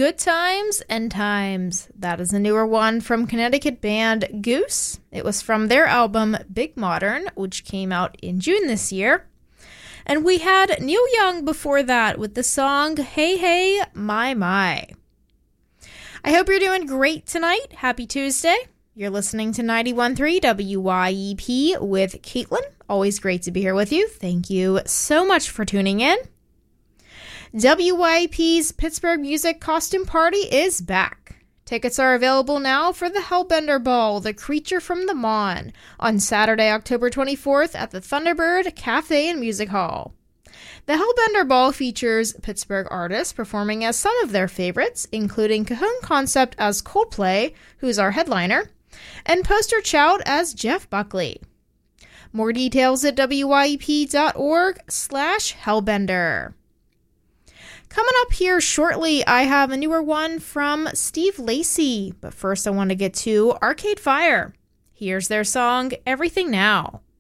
Good Times and Times. That is a newer one from Connecticut band Goose. It was from their album Big Modern, which came out in June this year. And we had Neil Young before that with the song Hey Hey My My. I hope you're doing great tonight. Happy Tuesday. You're listening to 91.3 WYEP with Caitlin. Always great to be here with you. Thank you so much for tuning in. WYP's Pittsburgh Music Costume Party is back. Tickets are available now for the Hellbender Ball, The Creature from the Mon, on Saturday, October 24th at the Thunderbird Cafe and Music Hall. The Hellbender Ball features Pittsburgh artists performing as some of their favorites, including Cajon Concept as Coldplay, who's our headliner, and Poster Child as Jeff Buckley. More details at wyep.org/hellbender. Coming up here shortly, I have a newer one from Steve Lacy. But first, I want to get to Arcade Fire. Here's their song, Everything Now.